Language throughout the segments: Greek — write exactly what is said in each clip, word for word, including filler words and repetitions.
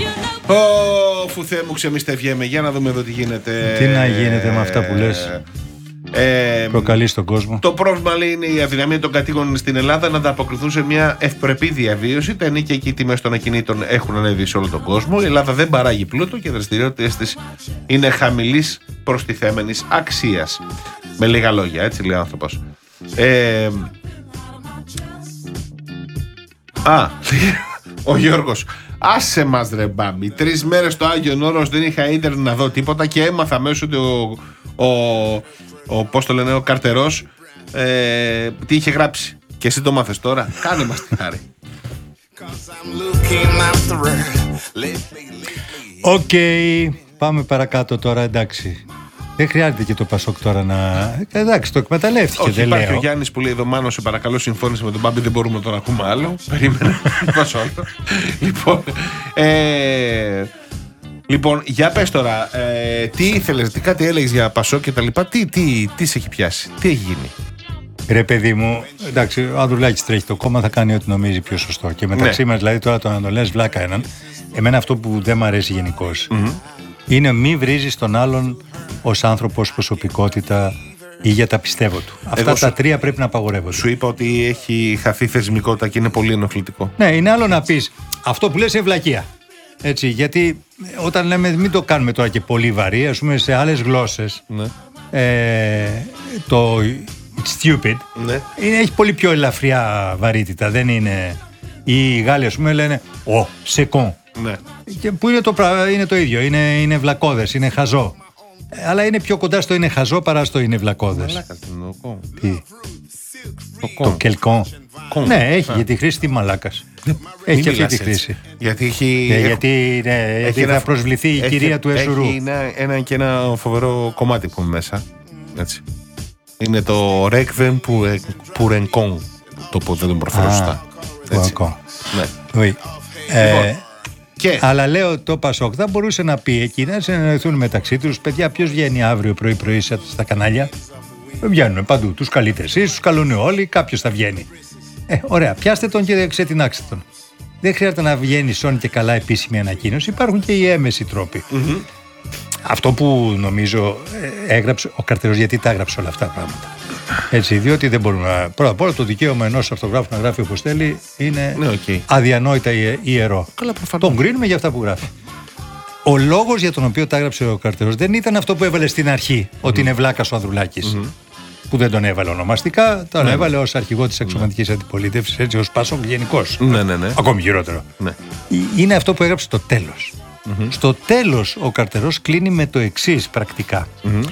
Ω, φουθέ μου, ξεμιστευιέμαι. Για να δούμε εδώ τι γίνεται. Τι να γίνεται με αυτά που λες. Ε, Προκαλεί στον κόσμο. Το πρόβλημα, λέει, είναι η αδυναμία των κατοίκων στην Ελλάδα να ανταποκριθούν σε μια ευπρεπή διαβίωση. Τα ενίκια και οι τιμές των ακινήτων έχουν ανέβει σε όλο τον κόσμο. Η Ελλάδα δεν παράγει πλούτο και οι δραστηριότητες της είναι χαμηλής προστιθέμενης αξίας. Με λίγα λόγια, έτσι λέει ο άνθρωπος. Ε, α, ο Γιώργος. Άσε μας ρε μπάμπη. Τρεις μέρες στο Άγιον Όρος δεν είχα ίντερνετ να δω τίποτα και έμαθα μέσω ότι ο, ο, ο, πώς το λένε, ο Καρτερός ε, τι είχε γράψει. Και εσύ το μάθες τώρα. Κάνε μας τη χάρη. Οκ, okay, πάμε παρακάτω τώρα, εντάξει. Δεν χρειάζεται και το Πασόκ τώρα να. Εντάξει, το εκμεταλλεύτηκε. Όχι, δεν υπάρχει λέω. ο Γιάννης που λέει εδώ, Μάνο, σε παρακαλώ, συμφώνησε με τον Μπάμπη, δεν μπορούμε να τον ακούμε άλλο. Περίμενε. Λοιπόν. Ε, λοιπόν, για πες τώρα, ε, τι ήθελες, τι κάτι έλεγες για Πασόκ και τα λοιπά, τι, τι, τι σε έχει πιάσει, τι έχει γίνει. Ρε παιδί μου, εντάξει, ο Ανδρουλάκης τρέχει το κόμμα, θα κάνει ό,τι νομίζει πιο σωστό. Και μεταξύ ναι. μας, δηλαδή, τώρα το να τον λες βλάκα έναν, εμένα αυτό που δεν μου αρέσει γενικώς mm-hmm. είναι μη βρίζεις τον άλλον ως άνθρωπο, ως προσωπικότητα ή για τα πιστεύω του. Αυτά Εγώ τα σου... τρία πρέπει να απαγορεύονται. Σου είπα ότι έχει χαθεί θεσμικότητα και είναι πολύ ενοχλητικό. Ναι, είναι άλλο να πεις αυτό που λες είναι βλακεία. Έτσι, γιατί όταν λέμε μην το κάνουμε τώρα και πολύ βαρύ, ας πούμε σε άλλες γλώσσες ναι. ε, το stupid ναι. είναι, έχει πολύ πιο ελαφριά βαρύτητα. Δεν είναι. Οι Γάλλοι, ας πούμε, λένε ο, σεκόν. Ναι. Και που είναι το, είναι το ίδιο, είναι, είναι βλακώδες, είναι χαζό. Αλλά είναι πιο κοντά στο είναι χαζό παρά στο είναι βλακώδες. Τι? Το κελκόν. Ναι, έχει για τη χρήση τη μαλάκας. Έχει και αυτή τη χρήση. Γιατί, έχει, ε, γιατί, ναι, γιατί θα ένα, προσβληθεί η έχει, κυρία του Εσουρού. Έχει ένα, ένα και ένα φοβερό κομμάτι που είναι μέσα. Έτσι. Είναι το Requiem pour un con. Το που δεν τον προφέρω σωστά. Ναι. Ε, Και... Αλλά λέω το Πασόκ θα μπορούσε να πει εκεί να συνεννοηθούν μεταξύ τους. Παιδιά, ποιος βγαίνει αύριο πρωί-πρωί στα κανάλια? Βγαίνουν παντού. Τους καλείτε εσείς, τους καλούν όλοι, κάποιος θα βγαίνει. Ε, ωραία, πιάστε τον και ξετινάξτε τον. Δεν χρειάζεται να βγαίνει σόν και καλά επίσημη ανακοίνωση. Υπάρχουν και οι έμμεσοι τρόποι. Mm-hmm. Αυτό που νομίζω έγραψε ο Καρτερός, γιατί τα έγραψε όλα αυτά τα πράγματα. Έτσι, διότι δεν μπορούμε να. Πρώτα απ' όλα το δικαίωμα ενός αυτογράφου να γράφει όπως θέλει είναι ναι, okay. αδιανόητα ιερό. Καλά, τον κρίνουμε για αυτά που γράφει. Ο λόγος για τον οποίο τα έγραψε ο Καρτερός δεν ήταν αυτό που έβαλε στην αρχή, mm-hmm. ότι είναι βλάκας ο Ανδρουλάκης. Mm-hmm. Που δεν τον έβαλε ονομαστικά, τον ναι, έβαλε ως αρχηγό της εξωματικής ναι. αντιπολίτευσης, έτσι ως Πασόκ γενικώς. Ναι, ναι, ναι. Ακόμη χειρότερο. Ναι. Είναι αυτό που έγραψε στο τέλος. Mm-hmm. Στο τέλος ο Καρτερός κλείνει με το εξής πρακτικά. Mm-hmm.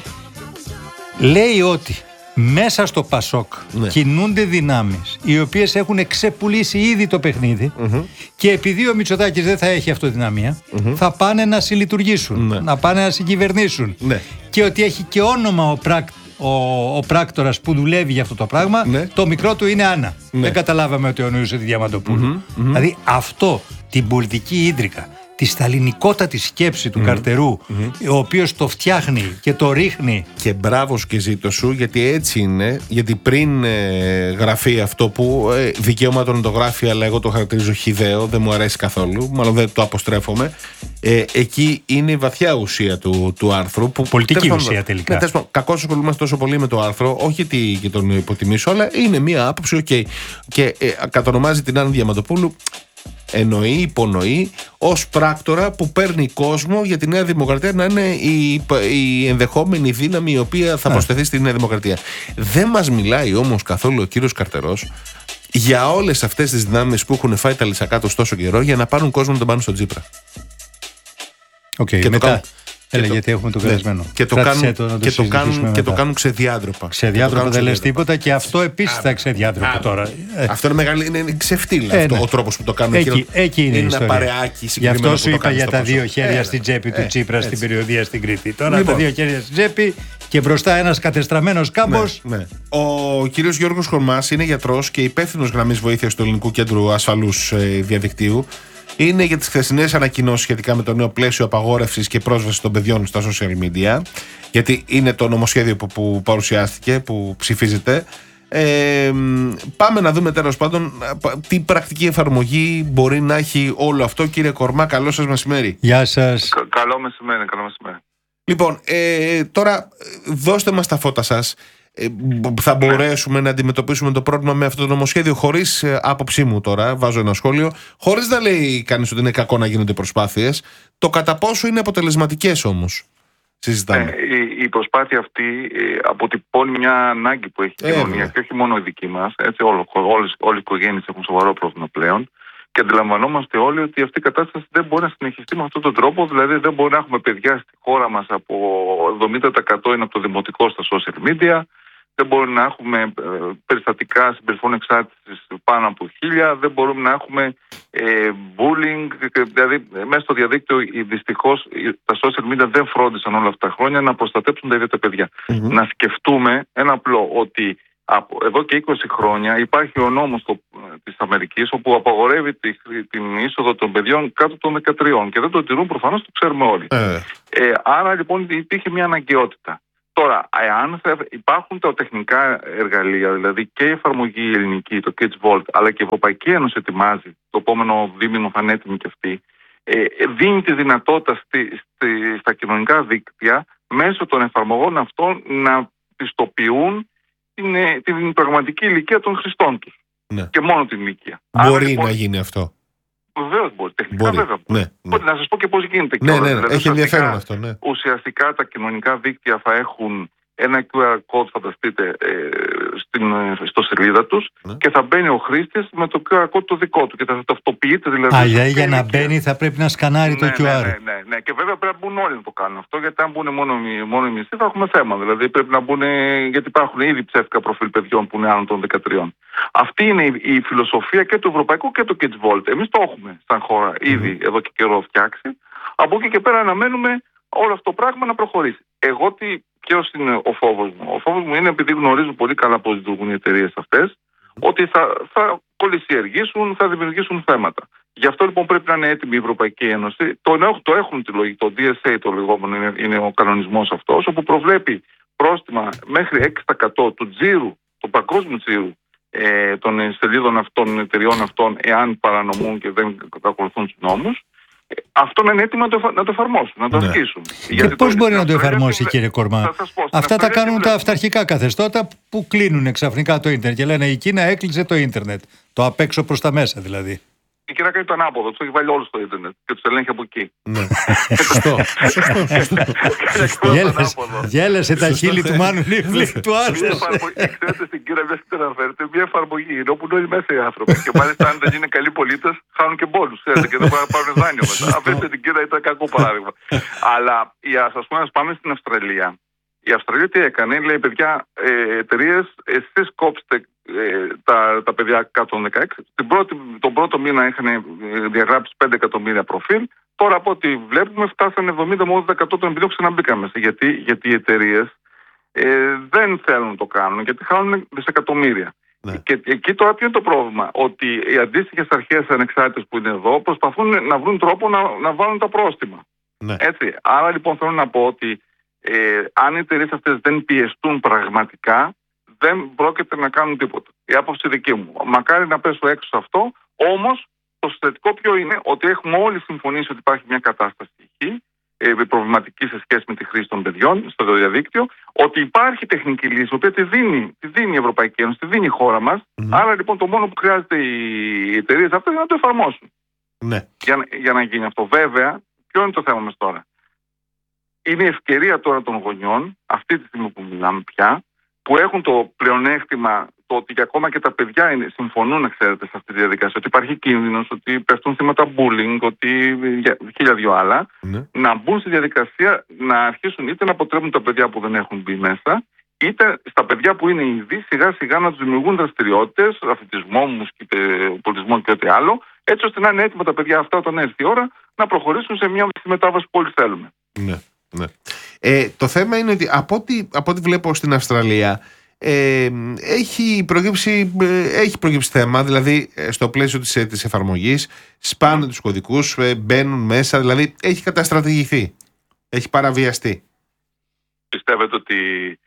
Λέει ότι μέσα στο Πασόκ ναι. κινούνται δυνάμεις οι οποίες έχουν ξεπουλήσει ήδη το παιχνίδι mm-hmm. και επειδή ο Μητσοτάκης δεν θα έχει αυτοδυναμία mm-hmm. θα πάνε να συλλειτουργήσουν, ναι. να πάνε να συγκυβερνήσουν ναι. και ότι έχει και όνομα ο, πράκ, ο, ο πράκτορας που δουλεύει για αυτό το πράγμα ναι. το μικρό του είναι Άννα. Ναι. Δεν καταλάβαμε ότι ονοούσε τη Διαμαντοπούλου. Mm-hmm. Δηλαδή αυτό, την πολιτική ίντρικα, τη σταλινικότατη σκέψη του mm-hmm. Καρτερού, mm-hmm. ο οποίος το φτιάχνει και το ρίχνει. Και μπράβο και ζήτω σου, γιατί έτσι είναι. Γιατί πριν ε, γραφεί αυτό που ε, δικαίωμα τον το γράφει, αλλά εγώ το χαρακτηρίζω χυδαίο, δεν μου αρέσει καθόλου, μάλλον δεν το αποστρέφομαι. Ε, εκεί είναι η βαθιά ουσία του, του άρθρου. Που, πολιτική τέλος, ουσία τελικά. Ναι, κακώς ασχολούμαστε τόσο πολύ με το άρθρο, όχι τι, και τον υποτιμήσω, αλλά είναι μία άποψη, okay. Και ε, κατονομάζει την Άννα Διαμαντοπούλου. Εννοεί, υπονοεί ως πράκτορα που παίρνει κόσμο για τη Νέα Δημοκρατία να είναι η, η ενδεχόμενη δύναμη η οποία θα προσθεθεί στη Νέα Δημοκρατία. Δεν μας μιλάει όμως καθόλου ο κύριος Καρτερός για όλες αυτές τις δυνάμεις που έχουν φάει τα λυσακά τους τόσο καιρό για να πάρουν κόσμο να τον πάνε στον Τσίπρα. Okay, και μετά. Το κάνουν, Έλα, το, γιατί έχουμε τον καλεσμένο. Και το κάνουν, το, και το κάνουν, και το κάνουν ξεδιάντροπα. Ξεδιάντροπα δεν λες τίποτα και αυτό επίσης θα ξεδιάντροπο τώρα. Αυτό είναι μεγάλη, είναι, είναι ξεφτύλα ε, αυτό, ναι. ο τρόπος που το κάνουν. Εκεί, εκείνο, εκεί είναι, είναι ένα παρεάκι συγκεκριμένο. Γι' αυτό σου είπα για τα δύο ε, χέρια ε, στην τσέπη ε, του Τσίπρα ε, στην περιοδία στην Κρήτη. Τώρα λοιπόν. Τα δύο χέρια στην τσέπη και μπροστά ένας κατεστραμμένος κάμπος. Ναι, ναι. Ο κύριος Γιώργος Χορμάς είναι γιατρός και υπεύθυνος γραμμής βοήθειας του Ελληνικού Κέντρου Ασφαλούς Διαδικτύου. Είναι για τις χθεσινές ανακοινώσεις σχετικά με το νέο πλαίσιο απαγόρευσης και πρόσβασης των παιδιών στα social media. Γιατί είναι το νομοσχέδιο που, που παρουσιάστηκε, που ψηφίζεται. Ε, πάμε να δούμε τέλος πάντων τι πρακτική εφαρμογή μπορεί να έχει όλο αυτό. Κύριε Κορμά, καλό σας μεσημέρι. Γεια σας. Κα, καλό μεσημέρι, καλό μεσημέρι. Λοιπόν, ε, τώρα δώστε μας τα φώτα σας. Ε, θα μπορέσουμε ναι. να αντιμετωπίσουμε το πρόβλημα με αυτό το νομοσχέδιο χωρίς, ε, άποψή μου τώρα, βάζω ένα σχόλιο, χωρίς να λέει κανείς ότι είναι κακό να γίνονται προσπάθειες, το κατά πόσο είναι αποτελεσματικές όμως. Συζητάμε. Ε, η, η προσπάθεια αυτή ε, αποτυπώνει μια ανάγκη που έχει η ε, κοινωνία και όχι μόνο η δική μας. Έτσι, όλο, όλες, όλες οι οικογένειες έχουν σοβαρό πρόβλημα πλέον. Και αντιλαμβανόμαστε όλοι ότι αυτή η κατάσταση δεν μπορεί να συνεχιστεί με αυτόν τον τρόπο. Δηλαδή, δεν μπορεί να έχουμε παιδιά στη χώρα μας από εβδομήντα τοις εκατό είναι από το δημοτικό στα social media. Δεν μπορούμε να έχουμε περιστατικά συμπεριφορών εξάρτησης πάνω από χίλια. Δεν μπορούμε να έχουμε ε, bullying. Δηλαδή, μέσα στο διαδίκτυο, δυστυχώς, τα social media δεν φρόντισαν όλα αυτά τα χρόνια να προστατέψουν τα ίδια τα παιδιά. Mm-hmm. Να σκεφτούμε ένα απλό, ότι από εδώ και είκοσι χρόνια υπάρχει ο νόμος το, της Αμερικής όπου απαγορεύει τη, την είσοδο των παιδιών κάτω των δεκατρία και δεν το τηρούν, προφανώς, το ξέρουμε όλοι. Ε. Ε, άρα λοιπόν υπήρχε μια αναγκαιότητα. Τώρα, εάν θα υπάρχουν τα τεχνικά εργαλεία, δηλαδή και η εφαρμογή ελληνική, το Kids Vault, αλλά και η Ευρωπαϊκή Ένωση ετοιμάζει, το επόμενο δίμηνο θα είναι έτοιμη και αυτή, ε, δίνει τη δυνατότητα στη, στη, στα κοινωνικά δίκτυα μέσω των εφαρμογών αυτών να πιστοποιούν την, την πραγματική ηλικία των χρηστών τους. Ναι. Και μόνο την ηλικία. Μπορεί Άρα, λοιπόν, να γίνει αυτό. Βεβαίως μπορεί. Τεχνικά μπορεί. βέβαια μπορεί. Ναι, ναι. Να σας πω και πώς γίνεται. Ναι, και ναι, ναι. δηλαδή, έχει ενδιαφέρον αυτό. Ναι. Ουσιαστικά τα κοινωνικά δίκτυα θα έχουν ένα κιου αρ code, φανταστείτε, ε, στην, στο σελίδα τους ναι. και θα μπαίνει ο χρήστης με το κιου αρ code το δικό του και θα ταυτοποιείται δηλαδή. Α, για, για να μπαίνει θα πρέπει να σκανάρει ναι, το κιου αρ. Ναι, ναι, ναι, ναι. Και βέβαια πρέπει να μπουν όλοι να το κάνουν αυτό, γιατί αν μπουν μόνο, μόνο οι μισοί θα έχουμε θέμα. Δηλαδή πρέπει να μπουν, γιατί υπάρχουν ήδη ψεύτικα προφίλ παιδιών που είναι άνω των δεκατρία. Αυτή είναι η, η φιλοσοφία και του Ευρωπαϊκού και του Kids Vault. Εμείς το έχουμε σαν χώρα ήδη mm-hmm. εδώ και καιρό φτιάξει. Από εκεί και πέρα αναμένουμε όλο αυτό το πράγμα να προχωρήσει. Εγώ τι. Ποιος είναι ο φόβος μου? Ο φόβος μου είναι, επειδή γνωρίζω πολύ καλά πώς λειτουργούν οι εταιρείες αυτές, ότι θα, θα κολυσιεργήσουν, θα δημιουργήσουν θέματα. Γι' αυτό λοιπόν πρέπει να είναι έτοιμη η Ευρωπαϊκή Ένωση. Το, το έχουν τη λογική, το ντι ες έι το λεγόμενο είναι, είναι ο κανονισμός αυτός, όπου προβλέπει πρόστιμα μέχρι έξι τοις εκατό του τζίρου, του παγκόσμιου τζίρου ε, των σελίδων αυτών, των εταιριών αυτών, εάν παρανομούν και δεν ακολουθούν τους νόμους. Αυτό να είναι έτοιμο να το, να το εφαρμόσουν, να το ναι. ασκήσουν. Και πώς μπορεί να το εφαρμόσει, κύριε Κορμά? Αυτά τα κάνουν τα αυταρχικά καθεστώτα που κλείνουν ξαφνικά το ίντερνετ και λένε η Κίνα έκλεισε το ίντερνετ. Το απ' έξω προς τα μέσα δηλαδή. Η Κίνα κάνει το ανάποδο, τους έχει βάλει όλους στο ίντερνετ και τους ελέγχει από εκεί. Ναι. Σωστό. Γέλασε τα χείλη του Μάνου Νίφλη του Άρθρου. Ξέρετε, στην Κίνα μια αναφέρεται μια εφαρμογή. Είναι όπου είναι όλοι μέσα οι άνθρωποι. Και μάλιστα αν δεν είναι καλοί πολίτες, χάνουν και μπόνους. Και δεν μπορούν να πάρουν δάνειο μετά. Αν δεν την Κίνα ήταν κακό παράδειγμα. Αλλά ας πούμε, ας πάμε στην Αυστραλία. Η Αυστραλία τι έκανε? Λέει, παιδιά, ε, εταιρείες, εσείς κόψτε ε, τα, τα παιδιά κάτω των δεκαέξι. Την πρώτη, τον πρώτο μήνα είχαν διαγράψει πέντε εκατομμύρια προφίλ. Τώρα από ό,τι βλέπουμε φτάσανε εβδομήντα με ογδόντα τοις εκατό των επιδιώξεων ξαναμπήκαν μέσα. Γιατί, γιατί οι εταιρείες ε, δεν θέλουν να το κάνουν, γιατί χάνουν δισεκατομμύρια. Ναι. Και εκεί τώρα ποιο είναι το πρόβλημα? Ότι οι αντίστοιχες αρχές ανεξάρτητες που είναι εδώ προσπαθούν να βρουν τρόπο να, να βάλουν τα πρόστιμα. Ναι. Έτσι. Άρα λοιπόν θέλω να πω ότι Ε, αν οι εταιρείες αυτές δεν πιεστούν πραγματικά, δεν πρόκειται να κάνουν τίποτα. Η άποψη δική μου. Μακάρι να πέσω έξω σε αυτό, όμως το θετικό ποιο είναι? Ότι έχουμε όλοι συμφωνήσει ότι υπάρχει μια κατάσταση εκεί, ε, προβληματική σε σχέση με τη χρήση των παιδιών στο διαδίκτυο, ότι υπάρχει τεχνική λύση, η οποία τη δίνει, τη δίνει η Ευρωπαϊκή Ένωση, τη δίνει η χώρα μας. Mm-hmm. Άρα λοιπόν το μόνο που χρειάζεται οι εταιρείες αυτές είναι να το εφαρμόσουν. Ναι. Για, για να γίνει αυτό. Βέβαια, ποιο είναι το θέμα μας τώρα? Είναι η ευκαιρία τώρα των γονιών, αυτή τη στιγμή που μιλάμε πια, που έχουν το πλεονέκτημα το ότι ακόμα και τα παιδιά είναι, συμφωνούν, ξέρετε, σε αυτή τη διαδικασία, ότι υπάρχει κίνδυνος, ότι πέφτουν θύματα bullying, ότι χίλια δυο άλλα, ναι. να μπουν στη διαδικασία να αρχίσουν είτε να αποτρέπουν τα παιδιά που δεν έχουν μπει μέσα, είτε στα παιδιά που είναι ήδη σιγά σιγά να τους δημιουργούν δραστηριότητες, αθλητισμό, μουσική, πολιτισμό και ό,τι άλλο, έτσι ώστε να είναι έτοιμα τα παιδιά αυτά όταν έρθει η ώρα να προχωρήσουν σε μια μετάβαση που όλοι θέλουμε. Ναι. Ναι. Ε, το θέμα είναι ότι από ό,τι, από ό,τι βλέπω στην Αυστραλία ε, έχει, προκύψει, ε, έχει προκύψει θέμα, δηλαδή στο πλαίσιο της, της εφαρμογής σπάνε mm. τους κωδικούς, ε, μπαίνουν μέσα, δηλαδή έχει καταστρατηγηθεί, έχει παραβιαστεί. Πιστεύετε ότι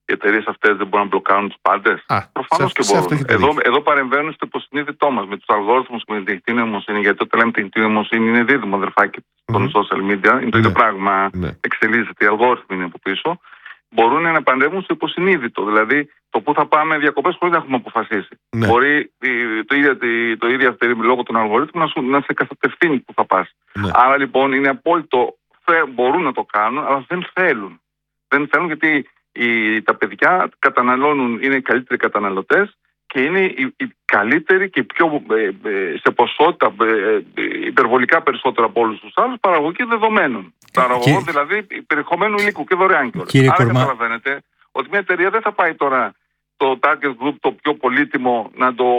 οι εταιρείες αυτές δεν μπορούν να μπλοκάρουν τους πάντες? Προφανώς και μπορούν. Εδώ, εδώ παρεμβαίνουν στο υποσυνείδητό μας με τους αλγόριθμους και με την τεχνητή νοημοσύνη. Γιατί όταν λέμε τεχνητή νοημοσύνη είναι δίδυμο αδερφάκι των mm-hmm. social media. Είναι το ίδιο πράγμα. Mm-hmm. Εξελίσσεται, οι αλγόριθμοι είναι από πίσω. Μπορούν να παρεμβούν στο υποσυνείδητο. Δηλαδή το πού θα πάμε διακοπές χωρίς να έχουμε αποφασίσει. Ναι. Μπορεί το ίδιο, το ίδιο αυτή λόγω των αλγορίθμων να, σου, να σε κατευθύνει που θα πας. Ναι. Άρα λοιπόν είναι απόλυτο, μπορούν να το κάνουν, αλλά δεν θέλουν. Δεν θέλουν γιατί οι, τα παιδιά καταναλώνουν, είναι οι καλύτεροι καταναλωτές και είναι οι, οι καλύτεροι και πιο ε, ε, σε ποσότητα ε, ε, υπερβολικά περισσότερα από όλους τους άλλους παραγωγή δεδομένων. Παραγωγό και... δηλαδή περιεχομένου υλικού και δωρεάν κιόλας. Άρα Κορμά... καταλαβαίνετε ότι μια εταιρεία δεν θα πάει τώρα το target group το πιο πολύτιμο να το,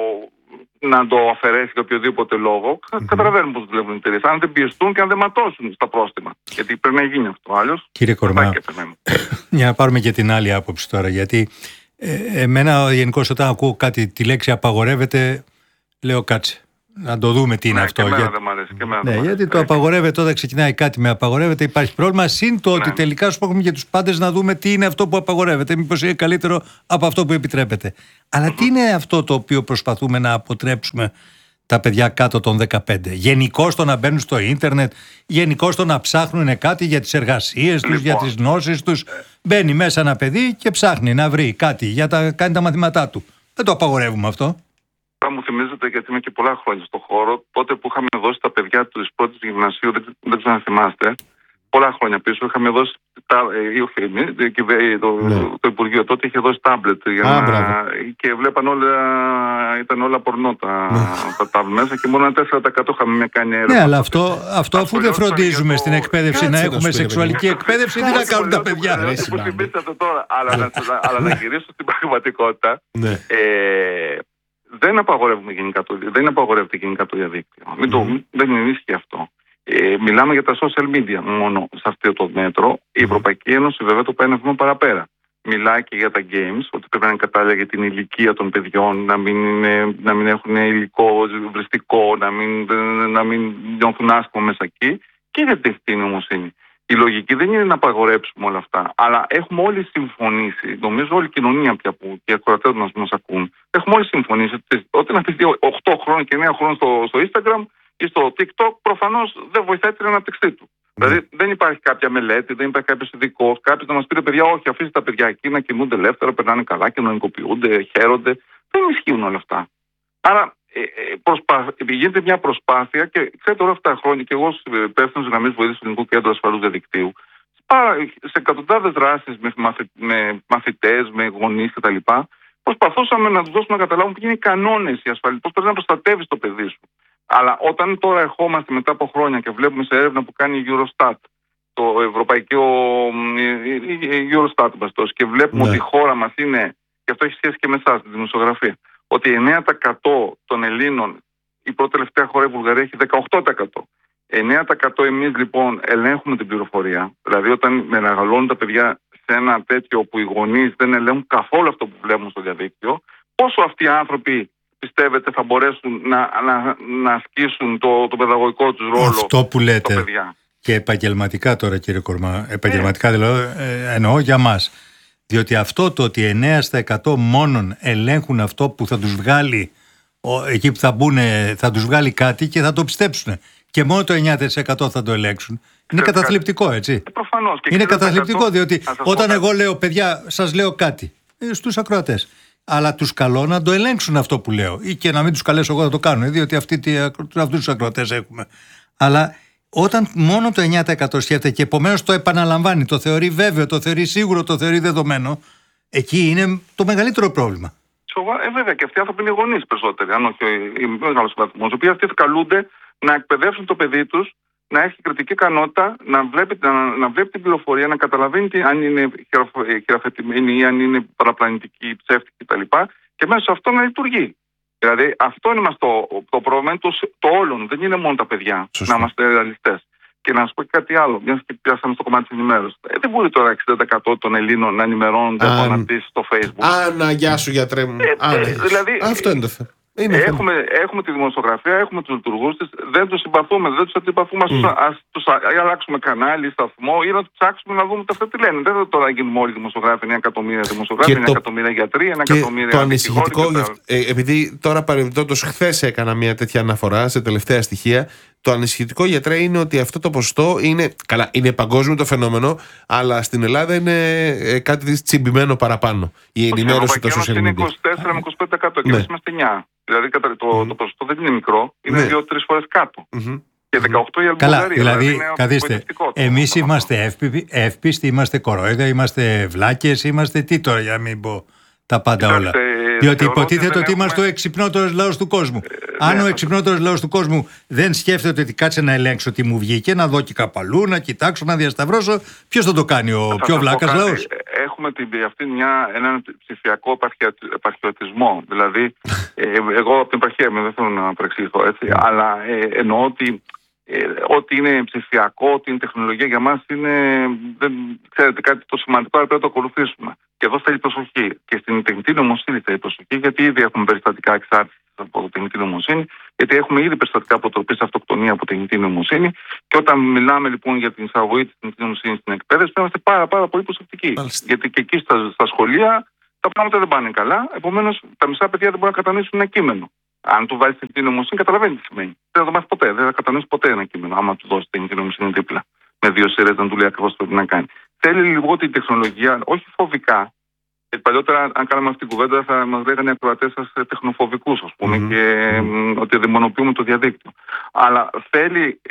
να το αφαιρέσει για οποιοδήποτε λόγο. Mm-hmm. Καταλαβαίνουν πώς δουλεύουν οι εταιρείες. Αν δεν πιεστούν και αν δεν ματώσουν στα πρόστιμα. Γιατί πρέπει να γίνει αυτό. Άλλως, κύριε Κορμά, για να πάρουμε και την άλλη άποψη τώρα. Γιατί ε, εμένα γενικώς όταν ακούω κάτι, τη λέξη απαγορεύεται, λέω κάτσε. Να το δούμε τι είναι ναι, αυτό. Και για... δεν μ' αρέσει, και ναι, γιατί το απαγορεύεται όταν ξεκινάει κάτι με απαγορεύεται, υπάρχει πρόβλημα. Συν το ναι. ότι τελικά σου πούμε για τους πάντες να δούμε τι είναι αυτό που απαγορεύεται. Μήπως είναι καλύτερο από αυτό που επιτρέπεται. Αλλά mm-hmm. τι είναι αυτό το οποίο προσπαθούμε να αποτρέψουμε τα παιδιά κάτω των δεκαπέντε? Γενικώς το να μπαίνουν στο ίντερνετ, γενικώς το να ψάχνουν κάτι για τις εργασίες τους, λοιπόν. για τις γνώσεις τους. Μπαίνει μέσα ένα παιδί και ψάχνει να βρει κάτι για να κάνει τα μαθήματά του. Δεν το απαγορεύουμε αυτό. Μου θυμίζεται, γιατί είμαι και πολλά χρόνια στον χώρο, τότε που είχαμε δώσει τα παιδιά του πρώτη γυμνασίου, δεν, δεν ξέρω αν θυμάστε, πολλά χρόνια πίσω, είχαμε δώσει τα, ή όχι εμείς, το, ναι. το Υπουργείο τότε είχε δώσει τάμπλετ για Α, να, και βλέπαν όλα, ήταν όλα πορνό τα, ναι. τα τάμπλετ μέσα και μόνο ένα τέσσερα τοις εκατό είχαμε με κάνει έρευνα. Ναι, αλλά αυτό, αυτό αφού δεν φροντίζουμε στην εκπαίδευση να έχουμε σεξουαλική εκπαίδευση, τι να κάνουν τα παιδιά. Που θυμίσατε τώρα, αλλά να γυρίσω στην πραγματικότητα. Δεν απαγορεύουμε γενικά το, δεν απαγορεύεται γενικά το διαδίκτυο. Mm. Μην το, mm. Δεν ενίσχυε αυτό. Ε, μιλάμε για τα social media μόνο σε αυτό το μέτρο. Η Ευρωπαϊκή Ένωση βέβαια το πάει ένα βήμα παραπέρα. Μιλάει και για τα games, ότι πρέπει να είναι κατάλληλα για την ηλικία των παιδιών, να μην, είναι, να μην έχουν υλικό βριστικό, να μην, να μην νιώθουν άσχημα μέσα εκεί, και για την τεχνητή νοημοσύνη. Η λογική δεν είναι να απαγορέψουμε όλα αυτά, αλλά έχουμε όλοι συμφωνήσει, νομίζω όλη η κοινωνία πια που οι ακροατές μας μας ακούν, έχουμε όλοι συμφωνήσει ότι όταν αυτοί οκτώ χρόνια και εννέα χρόνια στο, στο Instagram ή στο TikTok, προφανώς δεν βοηθάει την ανάπτυξή του. Mm. Δηλαδή δεν υπάρχει κάποια μελέτη, δεν υπάρχει κάποιος ειδικός, κάποιος να μας πει: παιδιά, όχι, αφήστε τα παιδιά εκεί να κινούνται ελεύθερα, περνάνε καλά, κοινωνικοποιούνται, χαίρονται. Δεν ισχύουν όλα αυτά. Άρα ε, ε, προσπά... γίνεται μια προσπάθεια και ξέρετε όλα αυτά τα χρόνια, και εγώ υπεύθυνος γραμμής βοήθειας του Ελληνικού Κέντρου Ασφαλούς Διαδικτύου, σε εκατοντάδες δράσεις με, μαθη... με μαθητές, με γονείς κτλ. Προσπαθούσαμε να τους δώσουμε να καταλάβουν ποιοι είναι οι κανόνες η ασφαλή, πώς πρέπει να προστατεύεις το παιδί σου. Αλλά όταν τώρα ερχόμαστε μετά από χρόνια και βλέπουμε σε έρευνα που κάνει η Eurostat, το ευρωπαϊκό η Eurostat, και βλέπουμε ναι. ότι η χώρα μας είναι, και αυτό έχει σχέση και με εσάς, τη δημοσιογραφία, ότι εννέα τοις εκατό των Ελλήνων, η πρώτη τελευταία χώρα η Βουλγαρία έχει δεκαοκτώ τοις εκατό. εννέα τοις εκατό εμείς λοιπόν ελέγχουμε την πληροφορία. Δηλαδή όταν μεγαλώνουν τα παιδιά σε ένα τέτοιο που οι γονείς δεν ελέγχουν καθόλου αυτό που βλέπουν στο διαδίκτυο, πόσο αυτοί οι άνθρωποι πιστεύετε θα μπορέσουν να, να, να ασκήσουν το, το παιδαγωγικό τους ρόλο? Αυτό που λέτε παιδιά. Και επαγγελματικά τώρα, κύριε Κορμά, επαγγελματικά ε. δηλαδή ε, εννοώ για μας. Διότι αυτό το ότι εννέα τοις εκατό μόνον ελέγχουν αυτό που θα τους βγάλει, εκεί που θα μπουν, θα τους βγάλει κάτι και θα το πιστέψουν. Και μόνο το εννέα τοις εκατό θα το ελέγξουν. Είναι καταθλιπτικό, έτσι. Ε, προφανώς. Και είναι καταθλιπτικό, διότι όταν εγώ λέω, παιδιά, σας λέω κάτι στους ακροατές, αλλά τους καλώ να το ελέγξουν αυτό που λέω, ή και να μην τους καλέσω εγώ να το κάνουν, διότι αυτοί, αυτούς τους ακροατές έχουμε. Αλλά όταν μόνο το εννέα τοις εκατό σκέφτεται και επομένως το επαναλαμβάνει, το θεωρεί βέβαιο, το θεωρεί σίγουρο, το θεωρεί δεδομένο, εκεί είναι το μεγαλύτερο πρόβλημα. Σοβα... Ε, βέβαια, και αυτοί οι άνθρωποι είναι γονείς περισσότεροι, αν όχι οι μεγάλος βαθμός, οι οποίοι αυτοί καλούνται να εκπαιδεύσουν το παιδί τους, να έχει κριτική ικανότητα, να βλέπει, να, να βλέπει την πληροφορία, να καταλαβαίνει τι, αν είναι χειραφετημένη ή αν είναι παραπλανητική, ψεύτικη κτλ. Και μέσα σε αυτό να λειτουργεί. Δηλαδή, αυτό είναι μας το, το πρόβλημα το, το όλων. Δεν είναι μόνο τα παιδιά. Σωστή. Να είμαστε ρεαλιστές. Και να σας πω και κάτι άλλο, μια και πιάσαμε στο κομμάτι της ενημέρωσης. Ε, δεν μπορεί τώρα εξήντα τοις εκατό των Ελλήνων να ενημερώνονται από αναρτήσεις στο Facebook. Άνα, γεια σου γιατρέ μου. Ε, ε, δηλαδή, αυτό είναι το θέμα. Έχουμε, έχουμε τη δημοσιογραφία, έχουμε τους λειτουργούς της, δεν τους συμπαθούμε, δεν τους αντιπαθούμε. Mm. Ας τους αλλάξουμε κανάλι, σταθμό ή να τους ψάξουμε να δούμε αυτά τι λένε. Δεν θα τώρα γίνουμε όλοι δημοσιογράφοι, ένα εκατομμύρια δημοσιογράφοι, ένα εκατομμύρια γιατροί, ένα εκατομμύρια. Το ανησυχητικό, ε, επειδή τώρα παρεμπιπτόντως χθες έκανα μια τέτοια αναφορά σε τελευταία στοιχεία. Το ανησυχητικό, γιατρέ, είναι ότι αυτό το ποσοστό είναι. Καλά, είναι παγκόσμιο το φαινόμενο, αλλά στην Ελλάδα είναι ε, κάτι τσιμπημένο παραπάνω. Η ενημέρωση των social media. Είναι είκοσι τέσσερα με είκοσι πέντε τοις εκατό και εμείς είμαστε εννιά. Δηλαδή το, mm. το ποσοστό δεν είναι μικρό, είναι δύο τρεις φορές κάτω. Mm-hmm. Και δεκαοκτώ η Αλμπανία. Καλά, δηλαδή, δηλαδή καθίστε. Εμείς είμαστε εύπιστοι, είμαστε κορόιδα, είμαστε βλάκες, είμαστε τι τώρα, για να μην πω τα πάντα όλα. Είμαστε, διότι υποτίθεται ότι έχουμε... είμαστε ο εξυπνότερος λαός του κόσμου. Ε, Αν ναι, ο εξυπνότερος λαός του κόσμου δεν σκέφτεται ότι κάτσε να ελέγξω τι μου βγήκε, να δω και καπαλού, να κοιτάξω, να διασταυρώσω, ποιος θα το κάνει, ο θα πιο βλάκας λαός? Έχουμε την, αυτή μια, έναν ψηφιακό επαρχιωτισμό. Δηλαδή, ε, εγώ από την επαρχία μου δεν θέλω να παρεξηγηθώ έτσι, mm. αλλά ε, εννοώ ότι ε, ό,τι είναι ψηφιακό, ό,τι είναι τεχνολογία για μας είναι, δεν, ξέρετε, κάτι το σημαντικό, αλλά πρέπει να το ακολουθήσουμε. Και εδώ θέλει προσοχή. Και στην τεχνητή νοημοσύνη θέλει προσοχή, γιατί ήδη έχουμε περιστατικά εξάρτηση από τεχνητή νοημοσύνη, γιατί έχουμε ήδη περιστατικά αποτροπής αυτοκτονία από τεχνητή νοημοσύνη. Και όταν μιλάμε λοιπόν για την εισαγωγή της τεχνητής νοημοσύνης στην εκπαίδευση, είμαστε πάρα, πάρα πολύ προσεκτικοί. Μάλιστα. Γιατί και εκεί στα, στα σχολεία τα πράγματα δεν πάνε καλά. Επομένως, τα μισά παιδιά δεν μπορούν να κατανοήσουν ένα κείμενο. Αν του βάλει τεχνητή νοημοσύνη, καταλαβαίνει τι σημαίνει. Δεν θα το μάθει ποτέ, δεν θα κατανοήσει ποτέ ένα κείμενο. Άμα του δώσει τεχνητή νοημοσύνη δίπλα, με δύο σειρές να του λέει ακριβώς τι πρέπει να κάνει. Θέλει λίγο την τεχνολογία, όχι φοβικά. Γιατί παλιότερα, αν κάναμε αυτή την κουβέντα, θα μας λέγανε οι ακροατές σας τεχνοφοβικούς, ας πούμε, mm-hmm. και mm-hmm. ότι δαιμονοποιούμε το διαδίκτυο. Αλλά θέλει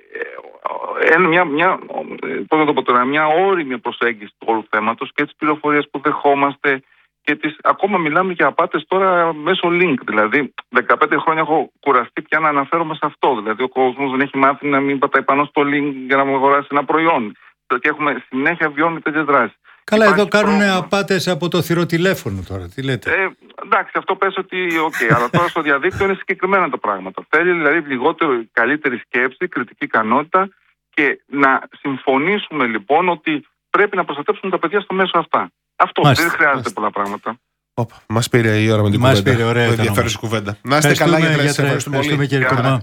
ε, μια, μια, πώς να το πω τώρα, μια όριμη προσέγγιση του όλου θέματος και τις πληροφορίες που δεχόμαστε. Και τις, ακόμα μιλάμε για απάτες τώρα μέσω link. Δηλαδή, δεκαπέντε χρόνια έχω κουραστεί πια να αναφέρομαι σε αυτό. Δηλαδή, ο κόσμος δεν έχει μάθει να μην πατάει πάνω στο link για να μου αγοράσει ένα προϊόν. Και έχουμε συνέχεια βιώνει τέτοιες δράσεις. Καλά, υπάρχει εδώ κάνουν πρόβλημα. Απάτες από το θηροτηλέφωνο τώρα. Τι λέτε? Ε, εντάξει, αυτό πες ότι οκ, okay, αλλά τώρα στο διαδίκτυο είναι συγκεκριμένα τα πράγματα. Θέλει δηλαδή λιγότερο καλύτερη σκέψη, κριτική ικανότητα και να συμφωνήσουμε λοιπόν ότι πρέπει να προστατεύσουμε τα παιδιά στο μέσο αυτά. Αυτό Μάλιστα. δεν χρειάζεται Μάλιστα. πολλά πράγματα. Μας πήρε η ώρα με την Μας κουβέντα. Πήρε, ωραία, ενδιαφέρουσα κουβέντα. Να είστε καλά, γιατρέ. Ευχαριστούμε πολύ. Κύριε Κορμά.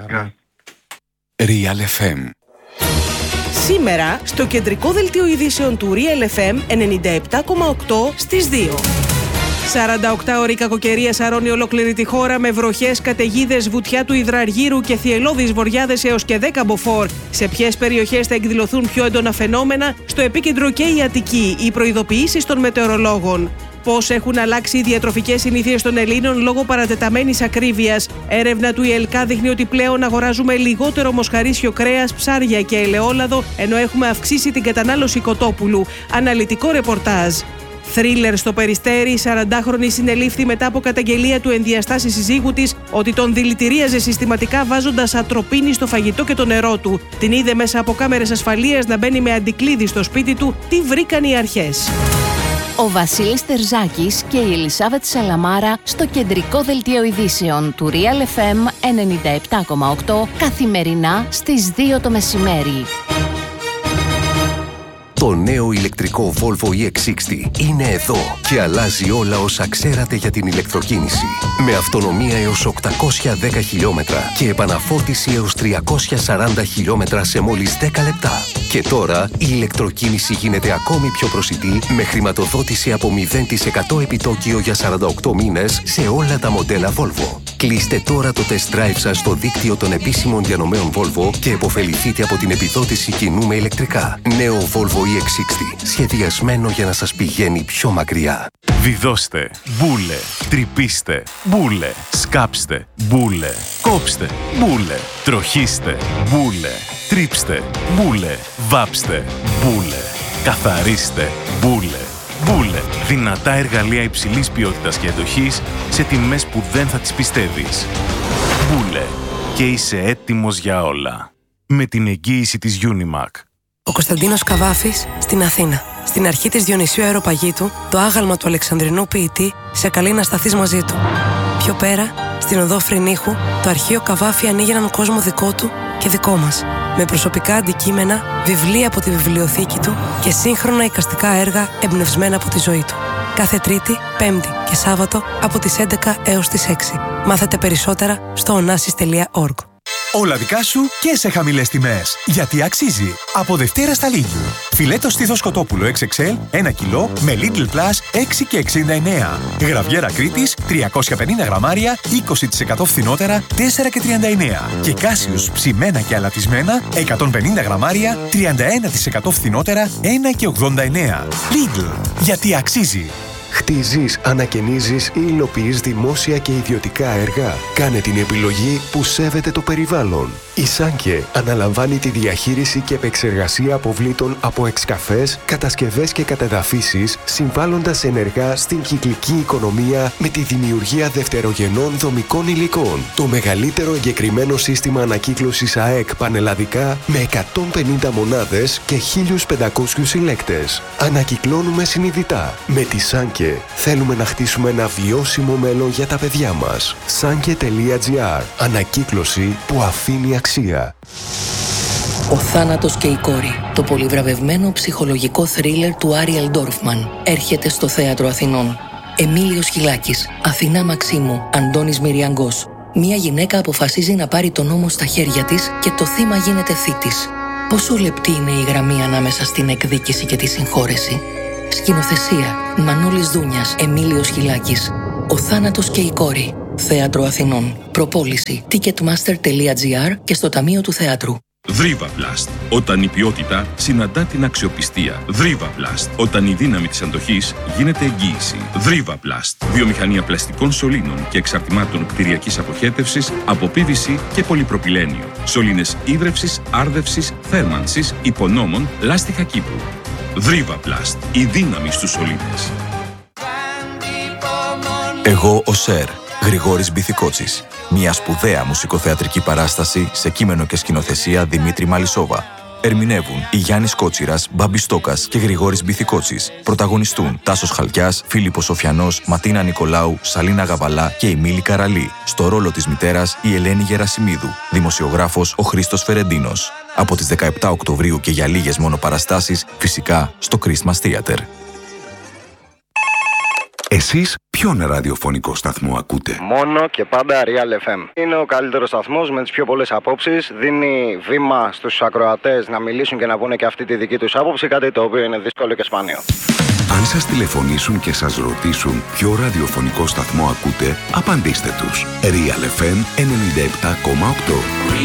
Real εφ εμ. Σήμερα στο κεντρικό δελτίο ειδήσεων του Real εφ εμ ενενήντα επτά κόμμα οκτώ στις δύο. σαρανταοκτάωρη κακοκαιρία σαρώνει ολόκληρη τη χώρα με βροχές, καταιγίδες, βουτιά του υδραργύρου και θυελλώδεις βοριάδες έως και δέκα μποφόρ. Σε ποιες περιοχές θα εκδηλωθούν πιο έντονα φαινόμενα? Στο επίκεντρο και η Αττική, οι προειδοποιήσεις των μετεωρολόγων. Πώς έχουν αλλάξει οι διατροφικές συνήθειες των Ελλήνων λόγω παρατεταμένης ακρίβειας. Έρευνα του ΙΕΛΚΑ δείχνει ότι πλέον αγοράζουμε λιγότερο μοσχαρίσιο κρέας, ψάρια και ελαιόλαδο, ενώ έχουμε αυξήσει την κατανάλωση κοτόπουλου. Αναλυτικό ρεπορτάζ. Θρίλερ στο Περιστέρι, η σαραντάχρονη συνελήφθη μετά από καταγγελία του ενδιαστάση συζύγου της ότι τον δηλητηρίαζε συστηματικά βάζοντας ατροπίνη στο φαγητό και το νερό του. Την είδε μέσα από κάμερες ασφαλείας να μπαίνει με αντικλείδι στο σπίτι του. Τι βρήκαν οι αρχές? Ο Βασίλης Τερζάκης και η Ελισάβετ Σαλαμάρα στο κεντρικό δελτίο ειδήσεων του Real εφ εμ ενενήντα επτά κόμμα οκτώ καθημερινά στις δύο το μεσημέρι. Το νέο ηλεκτρικό Volvo ι εξ εξήντα είναι εδώ και αλλάζει όλα όσα ξέρατε για την ηλεκτροκίνηση. Με αυτονομία έως οκτακόσια δέκα χιλιόμετρα και επαναφόρτιση έως τριακόσια σαράντα χιλιόμετρα σε μόλις δέκα λεπτά. Και τώρα η ηλεκτροκίνηση γίνεται ακόμη πιο προσιτή με χρηματοδότηση από μηδέν τοις εκατό επιτόκιο για σαράντα οκτώ μήνες σε όλα τα μοντέλα Volvo. Κλείστε τώρα το test drive σας στο δίκτυο των επίσημων διανομέων Volvo και επωφεληθείτε από την επιδότηση κοινού με ηλεκτρικά. Νέο Volvo ι εξ εξήντα, σχεδιασμένο για να σας πηγαίνει πιο μακριά. Βιδώστε, μπούλε, τρυπήστε, μπούλε, σκάψτε, μπούλε, κόψτε, μπούλε, τροχίστε, μπούλε, τρίψτε, μπούλε, βάψτε, μπούλε, καθαρίστε, μπούλε. Μπούλε, δυνατά εργαλεία υψηλής ποιότητας και εντοχής σε τιμές που δεν θα τις πιστεύεις. Μπούλε, και είσαι έτοιμος για όλα. Με την εγγύηση της Unimac. Ο Κωνσταντίνος Καβάφης στην Αθήνα. Στην αρχή της Διονυσίου Αεροπαγήτου, το άγαλμα του Αλεξανδρινού ποιητή σε καλεί να σταθείς μαζί του. Πιο πέρα, στην οδό Φρυνίχου, το αρχείο Καβάφη ανοίγει έναν κόσμο δικό του και δικό μας. Με προσωπικά αντικείμενα, βιβλία από τη βιβλιοθήκη του και σύγχρονα εικαστικά έργα εμπνευσμένα από τη ζωή του. Κάθε Τρίτη, Πέμπτη και Σάββατο από τις έντεκα έως τις έξι. Μάθετε περισσότερα στο onassis τελεία org. Όλα δικά σου και σε χαμηλές τιμές. Γιατί αξίζει. Από Δευτέρα στα Lidl. Φιλέτο στήθος κοτόπουλο εξ εξ ελ ένα κιλό με Lidl Plus έξι και εξήντα εννέα. Γραβιέρα Κρήτης τριακόσια πενήντα γραμμάρια είκοσι τοις εκατό φθηνότερα τέσσερα και τριάντα εννέα. Και Κάσιους ψημένα και αλατισμένα εκατόν πενήντα γραμμάρια τριάντα ένα τοις εκατό φθηνότερα ένα και ογδόντα εννέα. Lidl. Γιατί αξίζει. Χτίζεις, ανακαινίζεις ή υλοποιείς δημόσια και ιδιωτικά έργα. Κάνε την επιλογή που σέβεται το περιβάλλον. Η Σάνκε αναλαμβάνει τη διαχείριση και επεξεργασία αποβλήτων από εξκαφές, κατασκευές και κατεδαφίσεις, συμβάλλοντας ενεργά στην κυκλική οικονομία με τη δημιουργία δευτερογενών δομικών υλικών. Το μεγαλύτερο εγκεκριμένο σύστημα ανακύκλωσης ΑΕΚ πανελλαδικά με εκατόν πενήντα μονάδες και χίλιους πεντακόσιους συλλέκτες. Ανακυκλώνουμε συνειδητά. Με τη Σάνκε θέλουμε να χτίσουμε ένα βιώσιμο μέλλον για τα παιδιά μας. Σάνκε τελεία τζι άρ. Ανακύκλωση που αφήνει αξία. Ο θάνατος και η κόρη. Το πολυβραβευμένο ψυχολογικό θρίλερ του Άριελ Ντόρφμαν έρχεται στο Θέατρο Αθηνών. Εμίλιος Χιλάκης, Αθηνά Μαξίμου, Αντώνης Μυριαγκός. Μια γυναίκα αποφασίζει να πάρει τον νόμο στα χέρια της και το θύμα γίνεται θήτης. Πόσο λεπτή είναι η γραμμή ανάμεσα στην εκδίκηση και τη συγχώρεση. Σκηνοθεσία Μανώλης Δούνιας, Εμίλιος Χιλάκης. Ο θάνατος και η κόρη. Θέατρο Αθηνών. Προπόληση ticketmaster τελεία τζι άρ και στο Ταμείο του Θεάτρου. Δρίβαπλαστ. Όταν η ποιότητα συναντά την αξιοπιστία. Δρίβαπλαστ. Όταν η δύναμη της αντοχής γίνεται εγγύηση. Δρίβαπλαστ. Βιομηχανία πλαστικών σωλήνων και εξαρτημάτων κτηριακής αποχέτευσης από πι βι σι και πολυπροπυλένιο. Σωλήνες ίδρευσης, άρδευσης, θέρμανσης, υπονόμων, λάστιχα κήπου. Δρίβαπλαστ. Η δύναμη στους σωλήνες. Εγώ ο Σερ, Γρηγόρης Μπιθικότσης. Μια σπουδαία μουσικοθεατρική παράσταση σε κείμενο και σκηνοθεσία Δημήτρη Μαλισσόβα. Ερμηνεύουν η Γιάννης Κότσιρας, Μπάμπης Στόκας και Γρηγόρης Μπιθικότσης. Πρωταγωνιστούν Τάσος Χαλκιάς, Φίλιππος Σοφιανός, Ματίνα Νικολάου, Σαλίνα Γαβαλά και η Μίλη Καραλή. Στο ρόλο της μητέρας η Ελένη Γερασιμίδου. Δημοσιογράφος ο Χρήστος Φερεντίνος. Από τις δεκαεπτά Οκτωβρίου και για λίγες μόνο παραστάσεις, φυσικά στο Christmas Theater. Εσείς ποιον ραδιοφωνικό σταθμό ακούτε? Μόνο και πάντα Real εφ εμ. Είναι ο καλύτερος σταθμός με τις πιο πολλές απόψεις. Δίνει βήμα στους ακροατές να μιλήσουν και να πούνε και αυτή τη δική τους άποψη, κάτι το οποίο είναι δύσκολο και σπάνιο. Αν σας τηλεφωνήσουν και σας ρωτήσουν ποιο ραδιοφωνικό σταθμό ακούτε, απαντήστε τους. Real εφ εμ ενενήντα επτά κόμμα οκτώ.